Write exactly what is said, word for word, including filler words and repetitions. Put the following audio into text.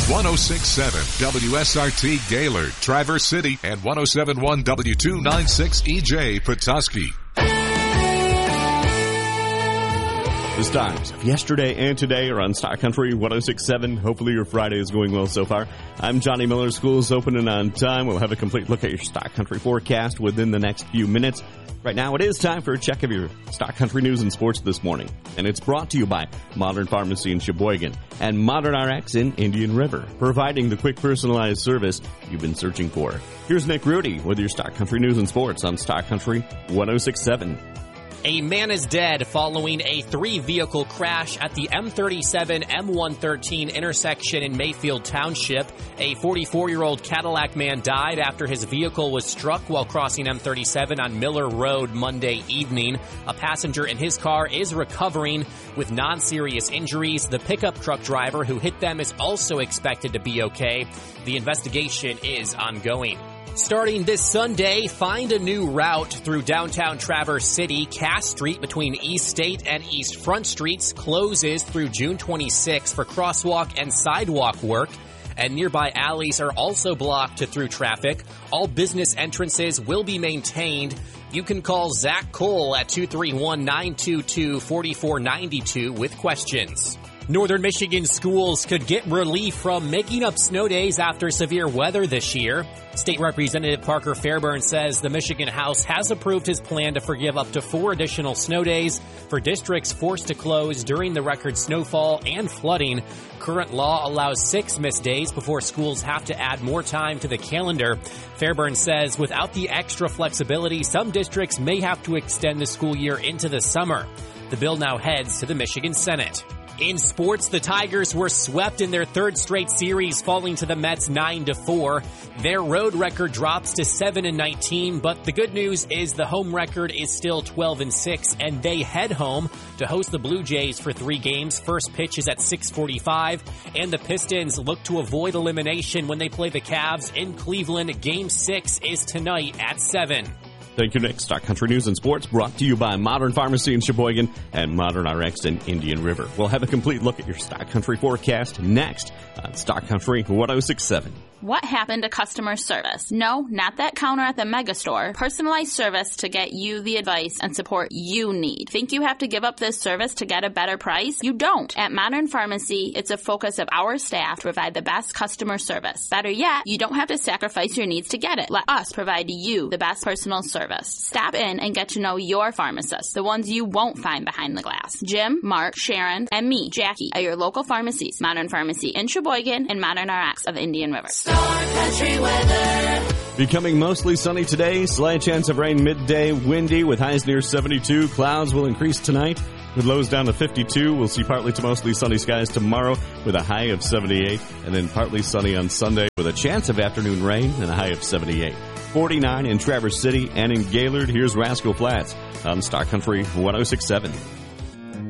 one oh six point seven W S R T Gaylord, Traverse City, and one oh seven point one W two ninety-six E J Petoskey. The stars of yesterday and today are on Stock Country one oh six point seven. Hopefully your Friday is going well so far. I'm Johnny Miller. School's opening on time. We'll have a complete look at your Stock Country forecast within the next few minutes. Right now, it is time for a check of your Stock Country news and sports this morning. And it's brought to you by Modern Pharmacy in Sheboygan and Modern R X in Indian River, providing the quick personalized service you've been searching for. Here's Nick Rudy with your Stock Country news and sports on Stock Country one oh six point seven. A man is dead following a three-vehicle crash at the M thirty-seven M one thirteen intersection in Mayfield Township. A forty-four-year-old Cadillac man died after his vehicle was struck while crossing M thirty-seven on Miller Road Monday evening. A passenger in his car is recovering with non-serious injuries. The pickup truck driver who hit them is also expected to be okay. The investigation is ongoing. Starting this Sunday, find a new route through downtown Traverse City. Cass Street between East State and East Front Streets closes through June twenty-sixth for crosswalk and sidewalk work. And nearby alleys are also blocked to through traffic. All business entrances will be maintained. You can call Zach Cole at two three one, nine two two, four four nine two with questions. Northern Michigan schools could get relief from making up snow days after severe weather this year. State Representative Parker Fairburn says the Michigan House has approved his plan to forgive up to four additional snow days for districts forced to close during the record snowfall and flooding. Current law allows six missed days before schools have to add more time to the calendar. Fairburn says without the extra flexibility, some districts may have to extend the school year into the summer. The bill now heads to the Michigan Senate. In sports, the Tigers were swept in their third straight series, falling to the Mets nine to four. Their road record drops to seven and nineteen, but the good news is the home record is still twelve and six, and they head home to host the Blue Jays for three games. First pitch is at six forty-five, and the Pistons look to avoid elimination when they play the Cavs in Cleveland. Game six is tonight at seven. Thank you, Nick. Stock Country News and Sports brought to you by Modern Pharmacy in Sheboygan and Modern R X in Indian River. We'll have a complete look at your Stock Country forecast next on Stock Country one oh six point seven. What happened to customer service? No, not that counter at the megastore. Personalized service to get you the advice and support you need. Think you have to give up this service to get a better price? You don't. At Modern Pharmacy, it's a focus of our staff to provide the best customer service. Better yet, you don't have to sacrifice your needs to get it. Let us provide you the best personal service. Stop in and get to know your pharmacists, the ones you won't find behind the glass. Jim, Mark, Sharon, and me, Jackie, at your local pharmacies. Modern Pharmacy in Sheboygan and Modern R X of Indian River. Country weather. Becoming mostly sunny today. Slight chance of rain midday. Windy with highs near seventy-two. Clouds will increase tonight with lows down to fifty-two. We'll see partly to mostly sunny skies tomorrow with a high of seventy-eight. And then partly sunny on Sunday with a chance of afternoon rain and a high of seventy-eight. forty-nine in Traverse City and in Gaylord. Here's Rascal Flats on Stock Country one oh six point seven.